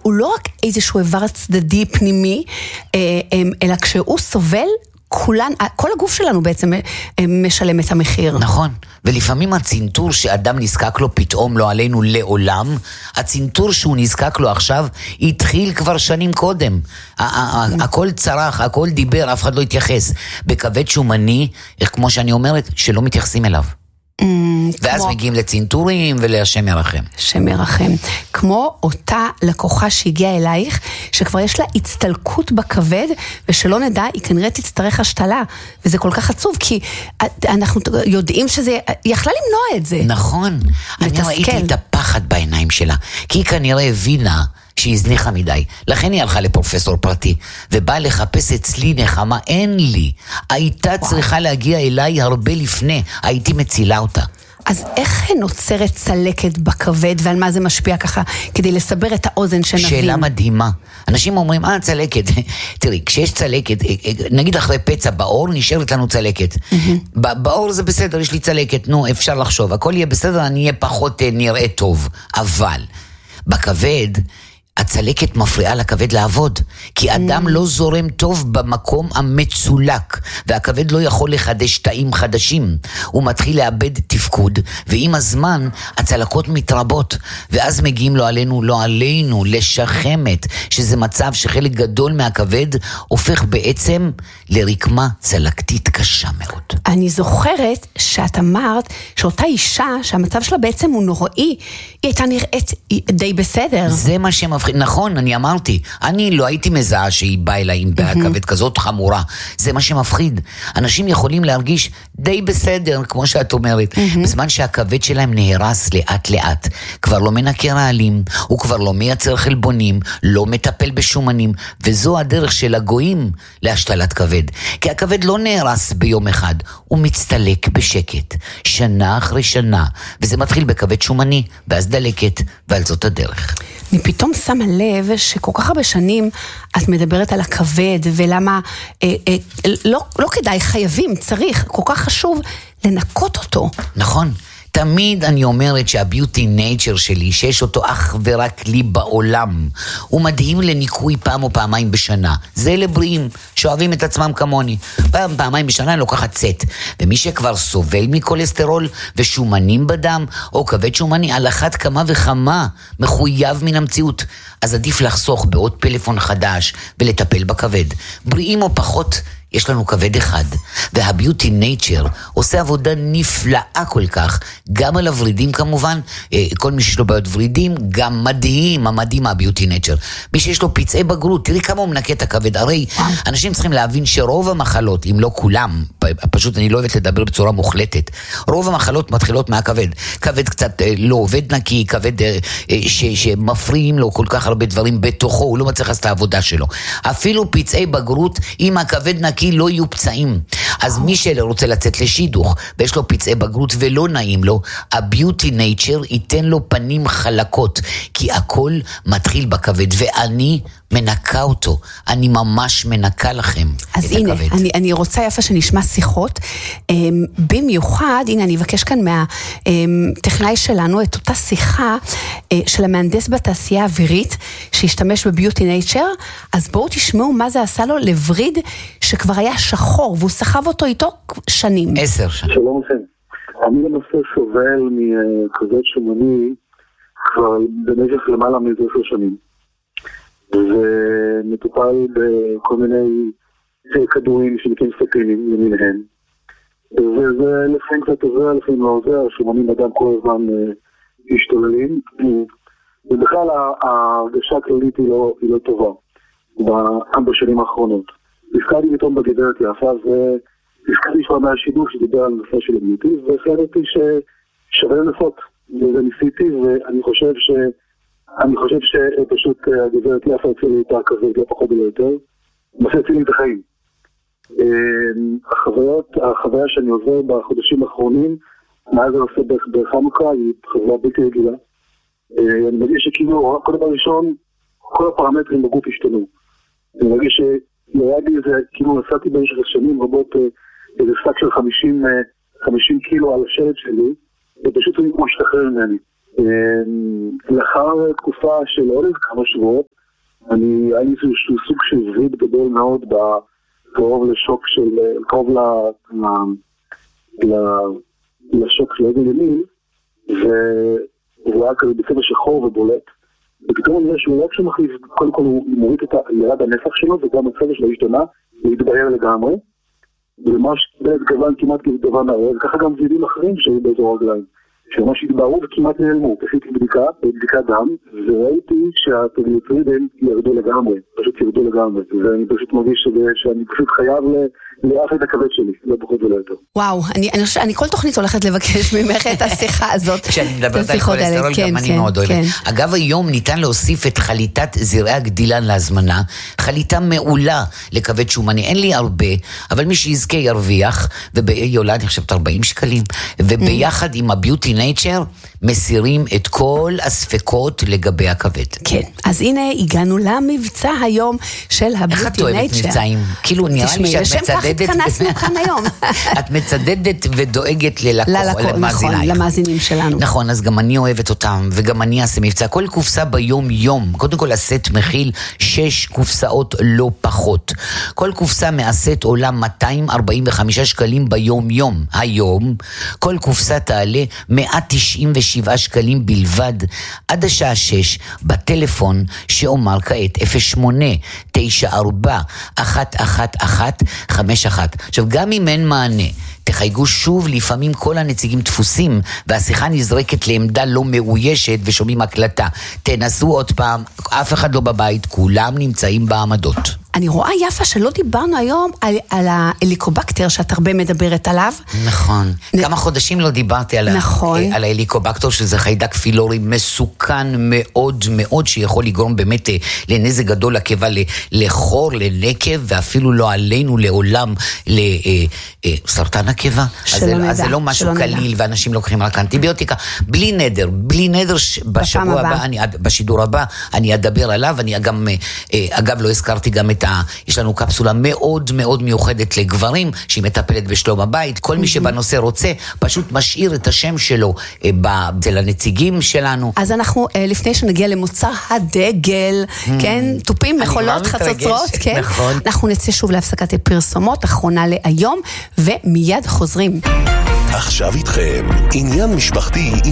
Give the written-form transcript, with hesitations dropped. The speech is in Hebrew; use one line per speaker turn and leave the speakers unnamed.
הוא לא רק איזשהו איבר צדדי פנימי, אלא כשהוא סובל, כל הגוף שלנו בעצם משלם את המחיר.
נכון, ולפעמים הצנתור שאדם נזקק לו פתאום לא עלינו לעולם, הצנתור שהוא נזקק לו עכשיו התחיל כבר שנים קודם. הכל צרח, הכל דיבר, אף אחד לא התייחס. בכבד שומני, כמו שאני אומרת, שלא מתייחסים אליו. ואז מגיעים לצנתורים ולהשם ירחם.
השם ירחם. כמו אותה לקוחה שהגיעה אלייך, שכבר יש לה הצטלקות בכבד, ושלא נדע, היא כנראה תצטרך השתלה. וזה כל כך עצוב, כי אנחנו יודעים שזה, היא יכלה למנוע את זה.
נכון. אני ראיתי את הפחד בעיניים שלה, כי היא כנראה הבינה שהיא הזניחה מדי. לכן היא הלכה לפרופסור פרטי, ובאה לחפש אצלי נחמה. אין לי. הייתה צריכה להגיע אליי הרבה לפני. הייתי מצילה אותה.
אז איך נוצרת צלקת בכבד, ועל מה זה משפיע ככה, כדי לסבר את האוזן שנבין?
שאלה מדהימה. אנשים אומרים, צלקת. תראי, כשיש צלקת, נגיד אחרי פצע באור, נשארת לנו צלקת. באור זה בסדר, יש לי צלקת, נו, אפשר לחשוב. הכל יהיה בסדר, אני אהיה פחות נראה טוב. אבל בכבד, הצלקת מפריעה לכבד לעבוד, כי אדם לא זורם טוב במקום המצולק, והכבד לא יכול לחדש תאים חדשים. הוא מתחיל לאבד תפקוד, ועם הזמן הצלקות מתרבות, ואז מגיעים לא עלינו, לשחמת, שזה מצב שחלק גדול מהכבד הופך בעצם לרקמה צלקתית קשה מאוד.
אני זוכרת שאת אמרת שאותה אישה, שהמצב שלה בעצם הוא נוראי, היא הייתה נראית די בסדר.
זה מה שמפחיד. נכון, אני אמרתי, אני לא הייתי מזהה שהיא באה אליי עם בעיה כבד כזאת חמורה. זה מה שמפחיד. אנשים יכולים להרגיש די בסדר, כמו שאת אומרת, בזמן שהכבד שלהם נהרס לאט לאט. כבר לא מנקה רעלים, הוא כבר לא מייצר חלבונים, לא מטפל בשומנים, וזו הדרך של הגויים להשתלת כבד. כי הכבד לא נהרס ביום אחד, הוא מצטלק בשקט, שנה אחרי שנה, וזה מתחיל בכבד שומני, ואז דלקת, ועל זאת הדרך.
אני פתאום שמה לב שכל כך הרבה שנים את מדברת על הכבד, ולמה לא כדאי, חייבים, צריך, כל כך חשוב לנקות אותו.
נכון. תמיד אני אומרת שהביוטי נייצ'ר שלי, שיש אותו אך ורק לי בעולם, הוא מדהים לניקוי פעם או פעמיים בשנה. זה לבריאים שאוהבים את עצמם כמוני. פעמיים בשנה אני לוקחת צט. ומי שכבר סובל מקולסטרול ושומנים בדם, או כבד שומני, על אחת כמה וכמה מחויב מן המציאות. אז עדיף לחסוך בעוד פלאפון חדש ולטפל בכבד. בריאים או פחות, יש לנו כבד אחד, והביוטי נייצ'ר עושה עבודה נפלאה כל כך, גם על הורידים כמובן, כל מי שיש לו בעיות ורידים, גם מדהים, המדהים הביוטי נייצ'ר. מי שיש לו פצעי בגרות, תראי כמה הוא מנקה את הכבד, הרי אנשים צריכים להבין שרוב המחלות, אם לא כולם, פשוט אני לא אוהבת לדבר בצורה מוחלטת, רוב המחלות מתחילות מהכבד, כבד קצת לא עובד נקי, כבד שמפריעים לו כל כך הרבה דברים בתוכו, הוא לא מצליח לעשות את העבודה שלו. אפילו פצעי בגרות, אם הכבד נקי, כי לא יהיו פצעים. אז מי שרוצה לצאת לשידוך, ויש לו פצעי בגרות ולא נעים לו, הביוטי נייצ'ר ייתן לו פנים חלקות, כי הכל מתחיל בכבד, ואני מנקה אותו. אני ממש מנקה לכם את הכבד.
אז הנה, אני רוצה יפה שנשמע שיחות, במיוחד, הנה אני אבקש כאן מהטכנאי שלנו, את אותה שיחה של המהנדס בתעשייה האווירית, שהשתמש בביוטי נייצ'ר, אז בואו תשמעו מה זה עשה לו לבריד, שכבר היה שחור, והוא סחב אותו איתו שנים.
10 שנים.
שלום לכם. אני למעשה סובל מכבד שומני כבר במשך למעלה מ10 שנים. ומטופל בכל מיני כדורים שנקראים סטטינים למיניהם. וזה לפעמים קצת עוזר, לפעמים לא עוזר, השומנים אדם כל הזמן משתוללים. ובכלל ההרגשה הכללית היא לא טובה בשנים האחרונות. נזכרתי פתאום בגברת יפה, ונזכרתי כבר מהשידוך שדיבר על נושא של הביוטי, והחלטתי ששווה לנסות, וזה ניסיתי, ואני חושב שפשוט הגברת יפה הצילה לי את הכבד, לא פחות ולא יותר, בסדר הצילה לי את החיים. החוויה שאני עובר בחודשים האחרונים, מאז הנושא בחנוכה, היא חוויה בלתי רגילה. אני מרגיש שכאילו, כל דבר ראשון, כל הפרמטרים בגוף השתנו. אני מרגיש ירד לי איזה, כאילו נסעתי במשך שנים רבות איזה שק של 50 קילו על השלט שלי, ופשוט אני משתחרר ממני. לאחר תקופה של עוד כמה שבועות, היה לי איזשהו סוג של זיד גדול מאוד קרוב לשוק של, קרוב לשוק של רגל ימין, והוא היה כזה בצבע שחור ובולט, ופתאום אני רואה שהוא לא כשמחליף, קודם כל הוא מוריד את ליד הנפח שלו, וגם הצבע שלו השתנה, להתברר לגמרי, וממש גוון כמעט כגוון הרב, וככה גם זידים אחרים שהיו באזור הרגליים, שממש התבהרו וכמעט נעלמו. עשיתי בדיקת דם, וראיתי שהטריגליצרידים ירדו לגמרי, פשוט ירדו לגמרי, ואני פשוט מרגיש שאני פשוט חייב לאף את הכבד שלי, לא פחות ולא יותר.
וואו, אני כל תוכנית הולכת לבקש ממך את השיחה הזאת.
כשאני מדברת על כולסטרול, גם אני מאוד אוהבת. אגב, היום ניתן להוסיף את חליטת זרעי הגדילה להזמנה, חליטה מעולה לכבד שומני, אין לי הרבה, אבל מי שיזכה ירוויח, והיא עולה, אני חושבת 40 שקלים, וביחד עם הביוטי נייצ'ר, מסירים את כל הספקות לגבי הכבד.
כן, אז הנה הגענו למבצע היום של הביוטי נייצ'ר.
איך את אוהבת מבצעים? כאילו נראה לי שאת מצדדת.
התכנסנו כאן היום.
את מצדדת ודואגת
למאזינים שלנו.
נכון, אז גם אני אוהבת אותם, וגם אני אעשה מבצע. כל קופסה ביום יום, קודם כל הסט מכיל 6 קופסאות לא פחות. כל קופסה מהסט עולה 245 שקלים ביום יום. היום, כל קופסה תעלה 197 שקלים בלבד, עד השעה 6, בטלפון שאומר כעת 0894-11151. עכשיו, גם אם אין מענה, תחייגו שוב, לפעמים כל הנציגים דפוסים, והשיחה נזרקת לעמדה לא מאוישת ושומעים הקלטה. תנסו עוד פעם, אף אחד לא בבית, כולם נמצאים בעמדות.
אני רואה יפה שלא דיברנו היום על ההליקובקטר שאת הרבה מדברת עליו.
נכון. כמה חודשים לא דיברתי על ההליקובקטר, שזה חיידק פילורי מסוכן מאוד מאוד, שיכול לגרום באמת לנזק גדול לקיבה, לחור, לנקב, ואפילו לא עלינו לעולם לסרטן הקיבה. אז זה לא משהו קליל, ואנשים לוקחים רק אנטיביוטיקה. בלי נדר בשבוע הבא, בשידור הבא, אני אדבר עליו. אני גם, אגב, לא הזכרתי גם יש לנו קפסולה מאוד מאוד מיוחדת לגברים, שהיא מטפלת בשלום הבית. כל מי שבנושא רוצה, פשוט משאיר את השם שלו אצל הנציגים שלנו.
אז אנחנו, לפני שנגיע למוצר הדגל, כן, טופים, מחולות, חצוצרות, כן, אנחנו נצא שוב להפסקת פרסומות, אחרונה להיום, ומיד חוזרים.
עכשיו איתכם, עניין משפחתי